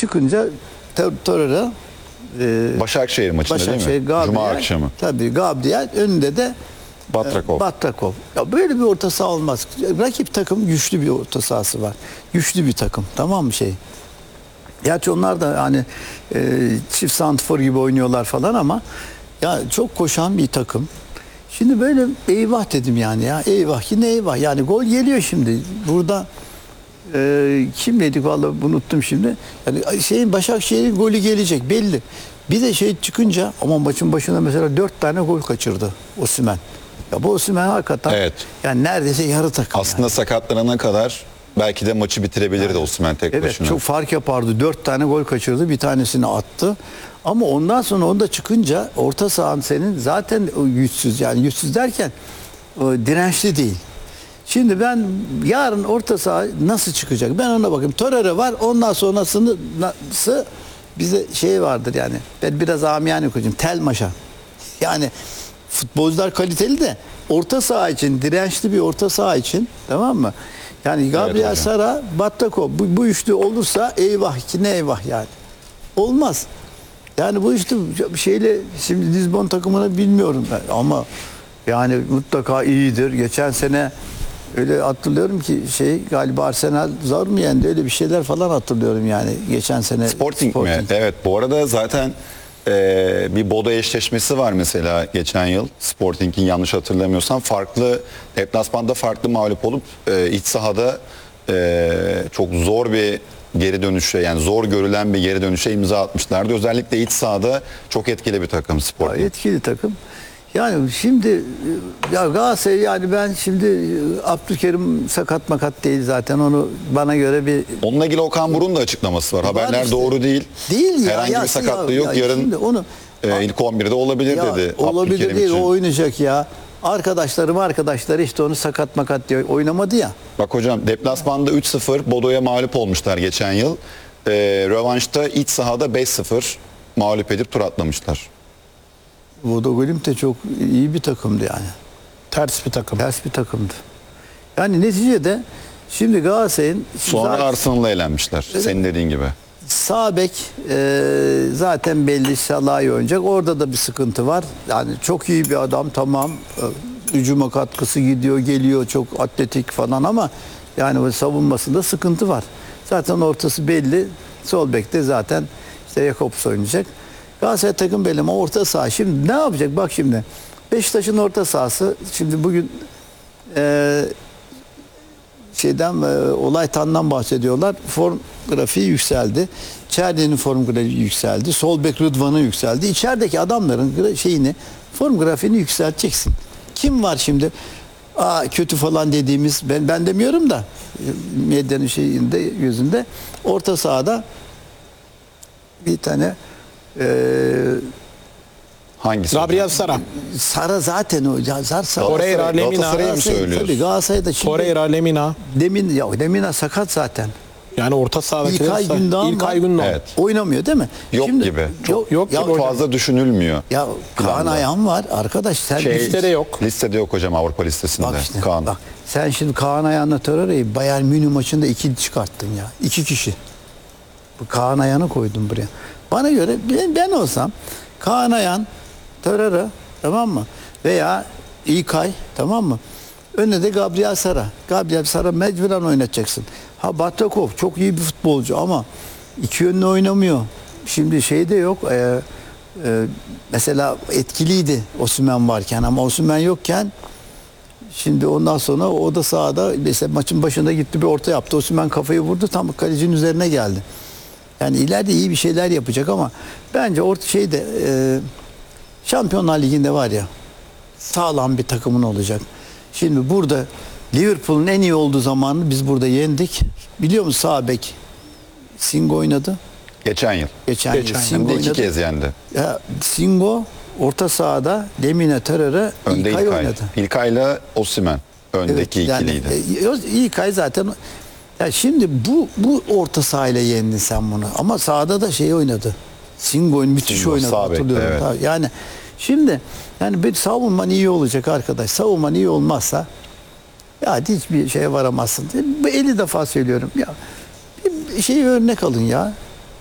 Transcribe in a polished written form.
çıkınca Torreira Başakşehir maçında değil mi? Gabriel, Cuma akşamı. Tabii Gabriel, önünde de Batrakov. Batrakov. Ya böyle bir orta saha olmaz. Rakip takım güçlü bir orta sahası var. Güçlü bir takım. Tamam mı şey? Gerçi onlar da hani çift santrfor gibi oynuyorlar falan ama ya çok koşan bir takım. Şimdi böyle eyvah dedim yani ya. Eyvah yine eyvah. Yani gol geliyor şimdi. Burada kimleydik vallahi unuttum şimdi. Yani Başakşehir'in golü gelecek belli. Bir de şey çıkınca ama maçın başında mesela 4 tane gol kaçırdı Osimhen. Ya bu Osimhen hakikaten yani neredeyse yarı takım. Aslında yani. sakatlanana kadar belki de maçı bitirebilirdi Osimhen tek başına. Evet çok fark yapardı. 4 tane gol kaçırdı. Bir tanesini attı. Ama ondan sonra onda çıkınca orta sahan senin zaten güçsüz. Yani güçsüz derken dirençli değil. Şimdi ben yarın orta saha nasıl çıkacak? Ben ona bakayım. Torreira var. Ondan sonrası bize şey vardır yani. Ben biraz amiyane koyacağım. Tel maşa. Yani futbolcular kaliteli de orta saha için, dirençli bir orta saha için, tamam mı? Yani Gabriel, evet, Sara, Battakov bu üçlü olursa eyvah ki ne eyvah yani. Olmaz. Yani bu işte şeyle şimdi Lisbon takımını bilmiyorum ben ama yani mutlaka iyidir. Geçen sene öyle hatırlıyorum ki galiba Arsenal zor mu yendi, öyle bir şeyler falan hatırlıyorum yani geçen sene. Sporting mi? Evet, bu arada zaten bir Bodo eşleşmesi var mesela geçen yıl. Sporting'in yanlış hatırlamıyorsam farklı deplasmanda farklı mağlup olup iç sahada çok zor bir geri dönüşe, yani zor görülen bir geri dönüşe imza atmışlardı. Özellikle iç sahada çok etkili bir takım Sporting. Etkili takım. Yani şimdi ya Galatasaray, yani ben şimdi Abdülkerim sakat makat değil zaten, onu bana göre bir... Onunla ilgili Okan Buruk'un da açıklaması var. Haberler işte doğru değil. Değil ya. Herhangi bir sakatlığı yok. Yarın onu, ilk 11'de olabilir dedi. Olabilir değil, için. o oynayacak ya. Arkadaşları işte onu sakat makat diye oynamadı ya. Bak hocam, deplasmanda 3-0 Bodo'ya mağlup olmuşlar geçen yıl. Rövanşta iç sahada 5-0 mağlup edip tur atlamışlar. Bodo Glimt de çok iyi bir takımdı yani. Ters bir takım. Ters bir takımdı. Yani neticede şimdi Galatasaray'ın... Sonra Arsenal'la elenmişler. Evet. Senin dediğin gibi. Sağ bek zaten belli, Salah'ı oynayacak. Orada da bir sıkıntı var. Yani çok iyi bir adam, tamam. Hücuma katkısı gidiyor, geliyor, çok atletik falan ama yani savunmasında sıkıntı var. Zaten ortası belli. Sol bekte zaten işte Jakobs oynayacak. Galatasaray takım belli ama orta saha şimdi ne yapacak? Bak şimdi Beşiktaş'ın orta sahası şimdi bugün Olaytan'dan bahsediyorlar. Form grafiği yükseldi. Çerli'nin form grafiği yükseldi. Sol bek Rıdvan'ı yükseldi. İçerideki adamların form grafiğini yükselteceksin. Kim var şimdi? Kötü falan dediğimiz, ben demiyorum da medyanın gözünde orta sahada bir tane hangisi? Gabriel Sara. Sara zaten o. Torreira, Lemina. Galatasaray'ı mı söylüyorsun? Tabii Galatasaray'da şimdi. Torreira, Lemina. Lemina sakat zaten. Yani orta sahadaki İlkay Gündoğan evet. Oynamıyor değil mi? Yok şimdi, gibi. Yok çok fazla düşünülmüyor. Ya Kaan Ayhan var arkadaş. Sen listede yok. Listede yok hocam, Avrupa listesinde. Bak işte, Kaan. bak, sen şimdi Kaan Ayhan'la Torreira'yı Bayern Münih maçında 2 çıkarttın ya. 2 kişi. Bu Kaan Ayhan'ı koydum buraya. Bana göre ben olsam Kaan Ayhan, Torreira, tamam mı? Veya İlkay, tamam mı? Önüne de Gabriel Sara. Gabriel Sara mecburen oynatacaksın. Battakov çok iyi bir futbolcu ama iki yönlü oynamıyor. Şimdi de yok. Mesela etkiliydi Osimhen varken ama Osimhen yokken şimdi ondan sonra o da sahada mesela maçın başında gitti bir orta yaptı. Osimhen kafayı vurdu, tam kalecinin üzerine geldi. Yani ileride iyi bir şeyler yapacak ama bence Şampiyonlar Ligi'nde var ya, sağlam bir takımın olacak. Şimdi burada Liverpool'un en iyi olduğu zamanı biz burada yendik. Biliyor musun, sağ bek Singo oynadı. Geçen yıl. Geçen yıl Singo oynadı. 2 kez yendi. Ya, Singo orta sahada Lemina, Torreira, İlkay oynadı. İlkay'la Osimhen öndeki ikiliydi. İlkay zaten. Ya şimdi bu orta sahayla yendin sen bunu. Ama sahada da oynadı. Singo müthiş oynadı, hatırlıyorum. Evet. Yani şimdi bir savunman iyi olacak arkadaş. Savunman iyi olmazsa ya hiçbir şeye varamazsın. 50 defa söylüyorum. Ya bir örnek alın ya.